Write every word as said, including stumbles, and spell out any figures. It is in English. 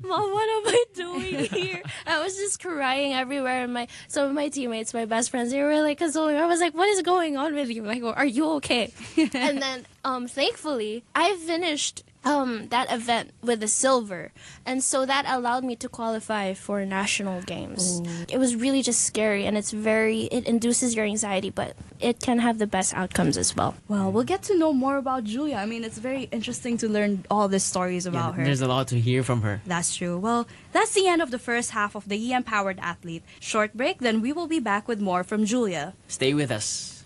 Mom, what am I doing here? I was just crying everywhere, and my some of my teammates, my best friends, they were like consoling me. I was like, "What is going on with you? Like, are you okay?" And then, um, thankfully, I finished um that event with a silver, and so that allowed me to qualify for national games. Ooh. It was really just scary, and it's very it induces your anxiety, but it can have the best outcomes as well. Well, we'll get to know more about Julia. I mean, it's very interesting to learn all these stories about yeah, her. There's a lot to hear from her. That's true. Well, that's the end of the first half of the E Empowered Athlete. Short break, then we will be back with more from Julia. Stay with us.